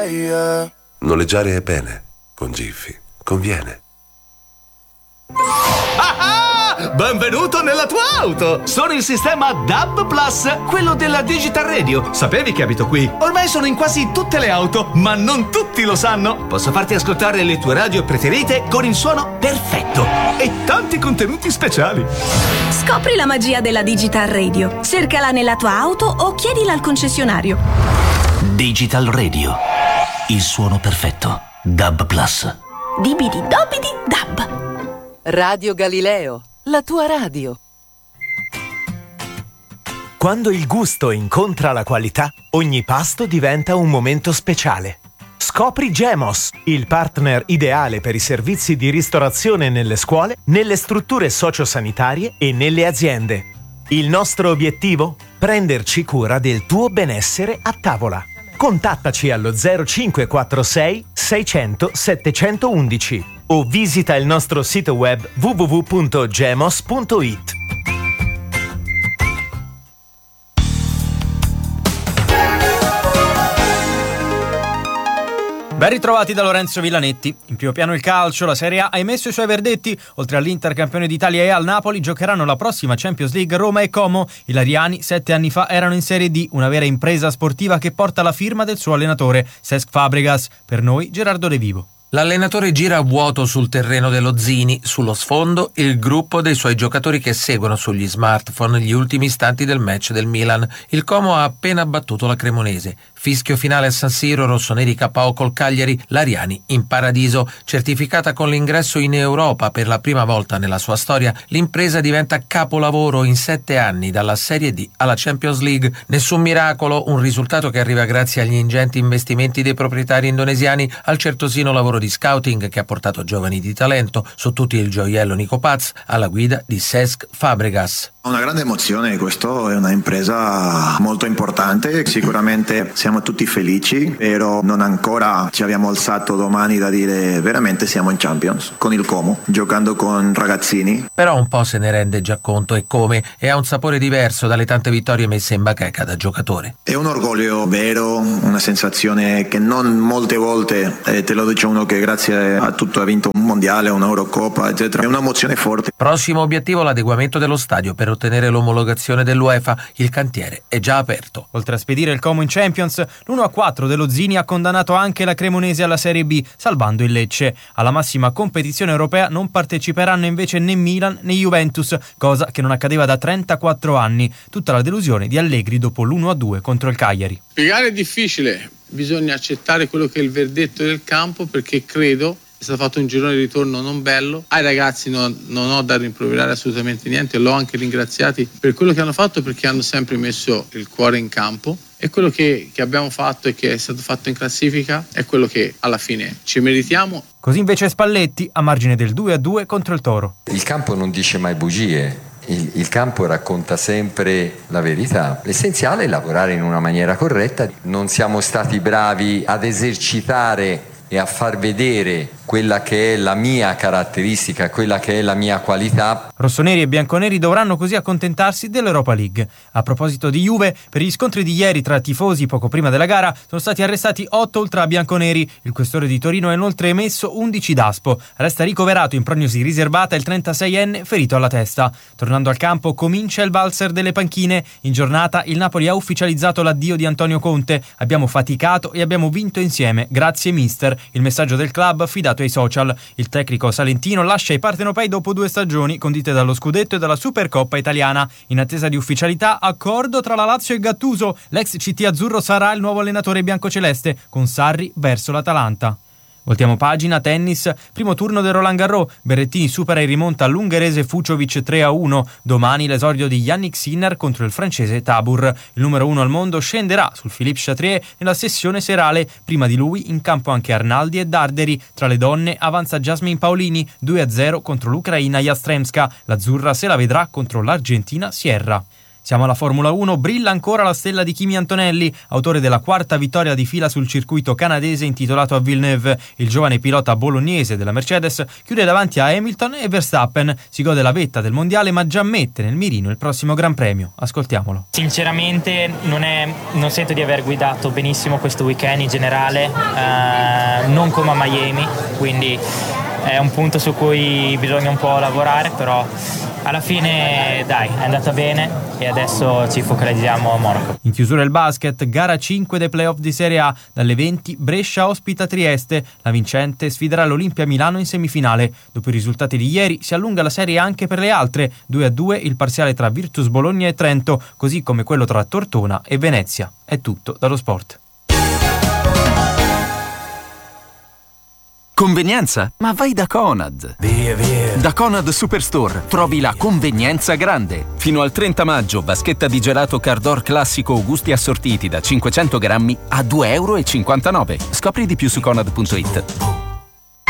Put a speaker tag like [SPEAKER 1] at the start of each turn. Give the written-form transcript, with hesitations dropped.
[SPEAKER 1] Noleggiare è bene, con Jiffy conviene.
[SPEAKER 2] Benvenuto nella tua auto! Sono il sistema DAB Plus, quello della Digital Radio. Sapevi che abito qui? Ormai sono in quasi tutte le auto, ma non tutti lo sanno. Posso farti ascoltare le tue radio preferite con il suono perfetto e tanti contenuti speciali.
[SPEAKER 3] Scopri la magia della Digital Radio. Cercala nella tua auto o chiedila al concessionario.
[SPEAKER 4] Digital Radio. Il suono perfetto. DAB Plus.
[SPEAKER 3] Dibidi dobidi dab.
[SPEAKER 5] Radio Galileo, la tua radio.
[SPEAKER 6] Quando il gusto incontra la qualità, ogni pasto diventa un momento speciale. Scopri Gemos, il partner ideale per i servizi di ristorazione nelle scuole, nelle strutture sociosanitarie e nelle aziende. Il nostro obiettivo? Prenderci cura del tuo benessere a tavola. Contattaci allo 0546 600 711 o visita il nostro sito web www.gemos.it.
[SPEAKER 7] Ben ritrovati da Lorenzo Villanetti. In primo piano il calcio, la Serie A ha emesso i suoi verdetti. Oltre all'Inter campione d'Italia e al Napoli, giocheranno la prossima Champions League Roma e Como. I Lariani 7 anni fa erano in Serie D, una vera impresa sportiva che porta la firma del suo allenatore, Cesc Fabregas. Per noi Gerardo De Vivo.
[SPEAKER 8] L'allenatore gira a vuoto sul terreno dello Zini, sullo sfondo il gruppo dei suoi giocatori che seguono sugli smartphone gli ultimi istanti del match del Milan. Il Como ha appena battuto la Cremonese. Fischio finale a San Siro, rossoneri KO col Cagliari, Lariani in paradiso. Certificata con l'ingresso in Europa per la prima volta nella sua storia, l'impresa diventa capolavoro in 7 anni, dalla Serie D alla Champions League. Nessun miracolo, un risultato che arriva grazie agli ingenti investimenti dei proprietari indonesiani, al certosino lavoro di scouting che ha portato giovani di talento, su tutti il gioiello Nico Paz, alla guida di Cesc Fabregas.
[SPEAKER 9] Una grande emozione, questo è una impresa molto importante, sicuramente siamo tutti felici, però non ancora ci abbiamo alzato domani da dire veramente siamo in Champions, con il Como, giocando con ragazzini.
[SPEAKER 8] Però un po' se ne rende già conto e come, e ha un sapore diverso dalle tante vittorie messe in bacheca da giocatore.
[SPEAKER 9] È un orgoglio vero, una sensazione che non molte volte, te lo dice uno che grazie a tutto ha vinto un mondiale, un'Eurocoppa, eccetera, è un'emozione forte.
[SPEAKER 8] Prossimo obiettivo l'adeguamento dello stadio per ottenere l'omologazione dell'UEFA, il cantiere è già aperto.
[SPEAKER 7] Oltre a spedire il Como in Champions, l'1-4 dello Zini ha condannato anche la Cremonese alla Serie B, salvando il Lecce. Alla massima competizione europea non parteciperanno invece né Milan né Juventus, cosa che non accadeva da 34 anni. Tutta la delusione di Allegri dopo l'1-2 contro il Cagliari.
[SPEAKER 10] Spiegare è difficile, bisogna accettare quello che è il verdetto del campo, perché credo è stato fatto un girone di ritorno non bello. Ai ragazzi non ho da rimproverare assolutamente niente, l'ho anche ringraziati per quello che hanno fatto, perché hanno sempre messo il cuore in campo, e quello che abbiamo fatto e che è stato fatto in classifica è quello che alla fine ci meritiamo.
[SPEAKER 7] Così invece Spalletti a margine del 2-2 contro il Toro.
[SPEAKER 11] Il campo non dice mai bugie. Il campo racconta sempre la verità. L'essenziale è lavorare in una maniera corretta. Non siamo stati bravi ad esercitare e a far vedere quella che è la mia caratteristica, quella che è la mia qualità.
[SPEAKER 7] Rossoneri e bianconeri dovranno così accontentarsi dell'Europa League. A proposito di Juve, per gli scontri di ieri tra tifosi poco prima della gara sono stati arrestati 8 ultra bianconeri. Il questore di Torino ha inoltre emesso 11 daspo. Resta ricoverato in prognosi riservata il 36enne ferito alla testa. Tornando al campo, comincia il valzer delle panchine. In giornata il Napoli ha ufficializzato l'addio di Antonio Conte. Abbiamo faticato e abbiamo vinto insieme. Grazie mister. Il messaggio del club affidato ai social. Il tecnico salentino lascia i partenopei dopo 2 stagioni condite dallo scudetto e dalla Supercoppa italiana. In attesa di ufficialità, accordo tra la Lazio e Gattuso. L'ex CT azzurro sarà il nuovo allenatore biancoceleste, con Sarri verso l'Atalanta. Voltiamo pagina, tennis, primo turno del Roland Garros, Berrettini supera e rimonta all'ungherese Fuciovic 3-1, domani l'esordio di Yannick Sinner contro il francese Tabur. Il numero 1 al mondo scenderà sul Philippe Chatrier nella sessione serale, prima di lui in campo anche Arnaldi e Darderi. Tra le donne avanza Jasmine Paolini 2-0 contro l'Ucraina Jastremska, l'azzurra se la vedrà contro l'Argentina Sierra. Siamo alla Formula 1, brilla ancora la stella di Kimi Antonelli, autore della 4ª vittoria di fila sul circuito canadese intitolato a Villeneuve. Il giovane pilota bolognese della Mercedes chiude davanti a Hamilton e Verstappen, si gode la vetta del mondiale ma già mette nel mirino il prossimo Gran Premio. Ascoltiamolo.
[SPEAKER 12] Sinceramente non sento di aver guidato benissimo questo weekend in generale, non come a Miami, quindi è un punto su cui bisogna un po' lavorare, però alla fine dai, è andata bene e adesso ci focalizziamo a Monaco.
[SPEAKER 7] In chiusura il basket, gara 5 dei playoff di Serie A, dalle 20 Brescia ospita Trieste, la vincente sfiderà l'Olimpia Milano in semifinale. Dopo i risultati di ieri si allunga la serie anche per le altre, 2-2 il parziale tra Virtus Bologna e Trento, così come quello tra Tortona e Venezia. È tutto dallo sport.
[SPEAKER 13] Convenienza? Ma vai da Conad! Via. Da Conad Superstore trovi la convenienza grande. Fino al 30 maggio, vaschetta di gelato Cardor classico o gusti assortiti da 500 grammi a €2,59. Scopri di più su conad.it.